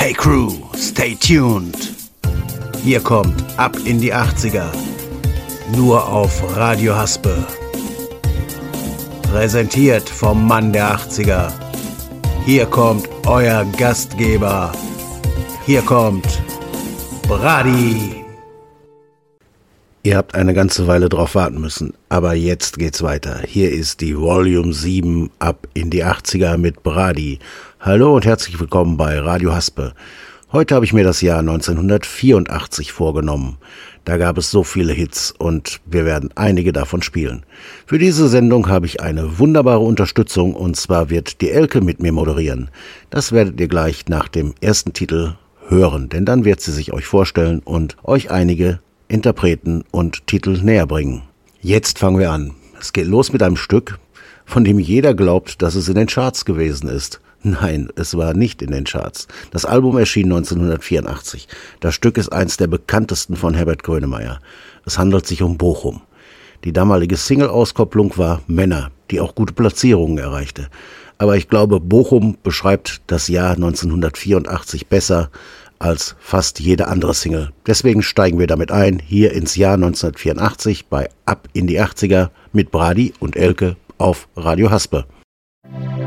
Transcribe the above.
Hey Crew, stay tuned. Hier kommt Ab in die 80er. Nur auf Radio Haspe. Präsentiert vom Mann der 80er. Hier kommt euer Gastgeber. Hier kommt Brady. Ihr habt eine ganze Weile drauf warten müssen, aber jetzt geht's weiter. Hier ist die Volume 7 Ab in die 80er mit Brady. Hallo und herzlich willkommen bei Radio Haspe. Heute habe ich mir das Jahr 1984 vorgenommen. Da gab es so viele Hits und wir werden einige davon spielen. Für diese Sendung habe ich eine wunderbare Unterstützung und zwar wird die Elke mit mir moderieren. Das werdet ihr gleich nach dem ersten Titel hören, denn dann wird sie sich euch vorstellen und euch einige Interpreten und Titel näher bringen. Jetzt fangen wir an. Es geht los mit einem Stück, von dem jeder glaubt, dass es in den Charts gewesen ist. Nein, es war nicht in den Charts. Das Album erschien 1984. Das Stück ist eins der bekanntesten von Herbert Grönemeyer. Es handelt sich um Bochum. Die damalige Single-Auskopplung war Männer, die auch gute Platzierungen erreichte. Aber ich glaube, Bochum beschreibt das Jahr 1984 besser als fast jede andere Single. Deswegen steigen wir damit ein, hier ins Jahr 1984 bei Ab in die 80er mit Brady und Elke auf Radio Haspe.